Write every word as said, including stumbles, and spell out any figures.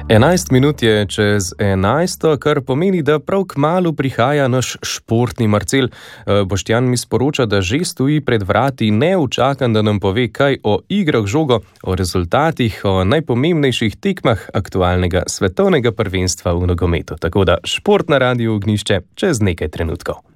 enajst minut je čez enajsto, kar pomeni, da prav kmalu prihaja naš športni Marcel. Boštjan mi sporoča, da že stoji pred vrati, neučakan, da nam pove kaj o igrah žogo, o rezultatih, o najpomembnejših tekmah aktualnega svetovnega prvenstva v nogometu. Tako da šport na Radiu Ognjišče čez nekaj trenutkov.